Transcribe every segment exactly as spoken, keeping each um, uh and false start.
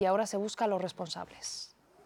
y ahora se busca a los responsables.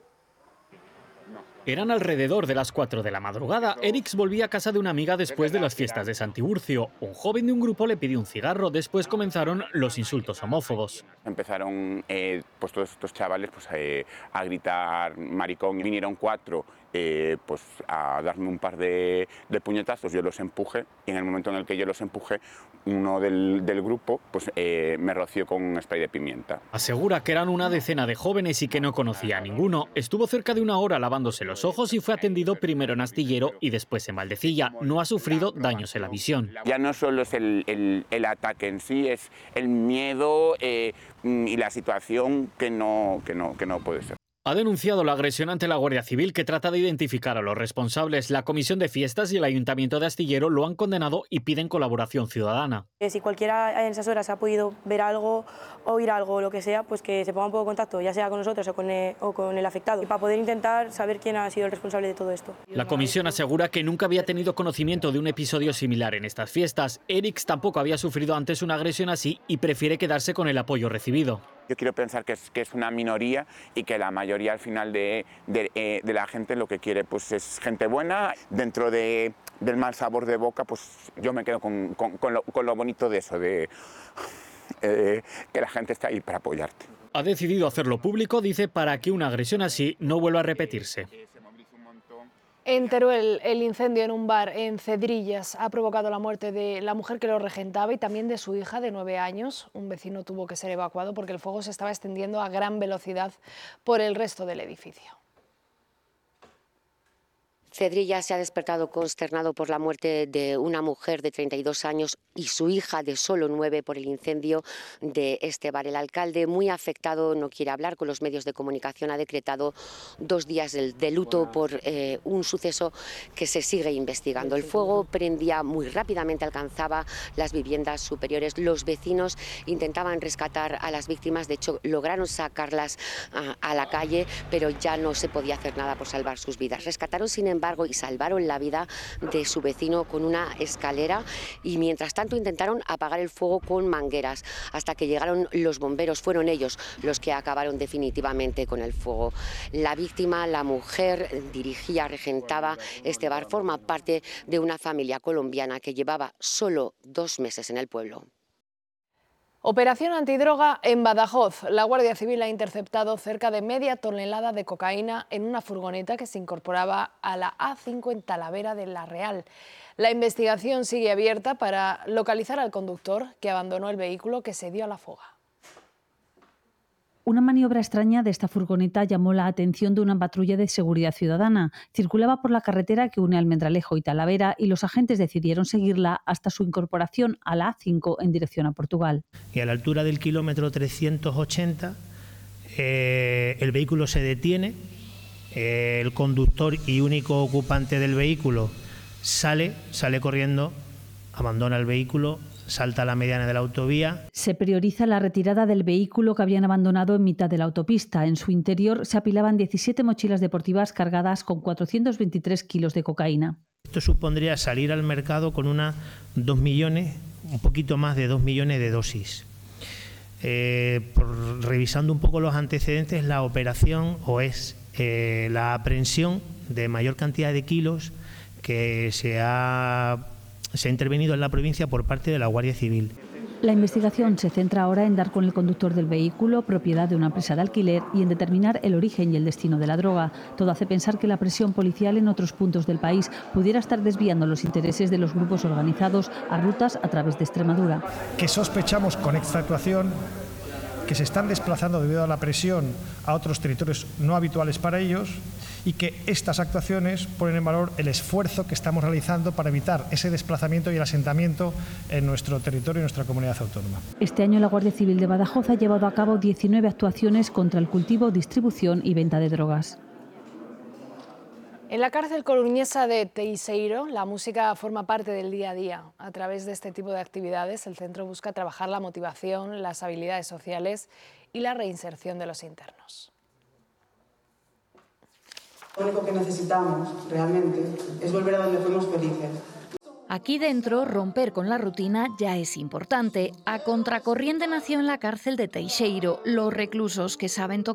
Eran alrededor de las cuatro de la madrugada. Erix volvía a casa de una amiga después de las fiestas de San Tiburcio. Un joven de un grupo le pidió un cigarro. Después comenzaron los insultos homófobos. Empezaron eh, pues todos estos chavales pues, eh, a gritar maricón. Vinieron cuatro eh, pues, a darme un par de, de puñetazos. Yo los empujé y en el momento en el que yo los empujé, uno del, del grupo pues, eh, me roció con un spray de pimienta. Asegura que eran una decena de jóvenes y que no conocía a ninguno. Estuvo cerca de una hora lavándose los ojos y fue atendido primero en Astillero y después en Valdecilla. No ha sufrido daños en la visión. Ya no solo es el, el, el ataque en sí, es el miedo eh, y la situación que no, que no, que no puede ser. Ha denunciado la agresión ante la Guardia Civil, que trata de identificar a los responsables. La Comisión de Fiestas y el Ayuntamiento de Astillero lo han condenado y piden colaboración ciudadana. Si cualquiera en esas horas ha podido ver algo, oír algo, lo que sea, pues que se ponga un poco en contacto, ya sea con nosotros o con el, o con el afectado, para poder intentar saber quién ha sido el responsable de todo esto. La comisión asegura que nunca había tenido conocimiento de un episodio similar en estas fiestas. Erix tampoco había sufrido antes una agresión así y prefiere quedarse con el apoyo recibido. Yo quiero pensar que es, que es una minoría y que la mayoría al final de, de, eh, de la gente lo que quiere pues, es gente buena. Dentro de, del mal sabor de boca, pues yo me quedo con, con, con, lo, con lo bonito de eso, de eh, que la gente está ahí para apoyarte. Ha decidido hacerlo público, dice, para que una agresión así no vuelva a repetirse. En Teruel, el incendio en un bar en Cedrillas ha provocado la muerte de la mujer que lo regentaba y también de su hija de nueve años. Un vecino tuvo que ser evacuado porque el fuego se estaba extendiendo a gran velocidad por el resto del edificio. Cedrillas se ha despertado consternado por la muerte de una mujer de treinta y dos años y su hija de solo nueve por el incendio de este bar. El alcalde, muy afectado, no quiere hablar con los medios de comunicación, ha decretado dos días de luto por eh, un suceso que se sigue investigando. El fuego prendía muy rápidamente, alcanzaba las viviendas superiores. Los vecinos intentaban rescatar a las víctimas, de hecho lograron sacarlas a, a la calle, pero ya no se podía hacer nada por salvar sus vidas. Rescataron, sin embargo, y salvaron la vida de su vecino con una escalera y mientras tanto intentaron apagar el fuego con mangueras hasta que llegaron los bomberos. Fueron ellos los que acabaron definitivamente con el fuego. La víctima, la mujer, dirigía, regentaba este bar, forma parte de una familia colombiana que llevaba solo dos meses en el pueblo. Operación antidroga en Badajoz. La Guardia Civil ha interceptado cerca de media tonelada de cocaína en una furgoneta que se incorporaba a la A cinco en Talavera de la Real. La investigación sigue abierta para localizar al conductor que abandonó el vehículo que se dio a la fuga. Una maniobra extraña de esta furgoneta llamó la atención de una patrulla de seguridad ciudadana. Circulaba por la carretera que une Almendralejo y Talavera y los agentes decidieron seguirla hasta su incorporación a la A cinco en dirección a Portugal. Y a la altura del kilómetro trescientos ochenta eh, el vehículo se detiene, eh, el conductor y único ocupante del vehículo sale, sale corriendo, abandona el vehículo, salta a la mediana de la autovía. Se prioriza la retirada del vehículo que habían abandonado en mitad de la autopista. En su interior se apilaban diecisiete mochilas deportivas cargadas con cuatrocientos veintitrés kilos de cocaína. Esto supondría salir al mercado con unas dos millones, un poquito más de dos millones de dosis. Eh, por, revisando un poco los antecedentes, la operación o es eh, la aprehensión de mayor cantidad de kilos que se ha Se ha intervenido en la provincia por parte de la Guardia Civil. La investigación se centra ahora en dar con el conductor del vehículo, propiedad de una empresa de alquiler, y en determinar el origen y el destino de la droga. Todo hace pensar que la presión policial en otros puntos del país pudiera estar desviando los intereses de los grupos organizados a rutas a través de Extremadura. Que sospechamos con esta actuación que se están desplazando debido a la presión a otros territorios no habituales para ellos y que estas actuaciones ponen en valor el esfuerzo que estamos realizando para evitar ese desplazamiento y el asentamiento en nuestro territorio y nuestra comunidad autónoma. Este año la Guardia Civil de Badajoz ha llevado a cabo diecinueve actuaciones contra el cultivo, distribución y venta de drogas. En la cárcel coruñesa de Teiseiro, la música forma parte del día a día. A través de este tipo de actividades, el centro busca trabajar la motivación, las habilidades sociales y la reinserción de los internos. Lo único que necesitamos realmente es volver a donde fuimos felices. Aquí dentro, romper con la rutina ya es importante. A contracorriente nació en la cárcel de Teixeiro. Los reclusos que saben tocar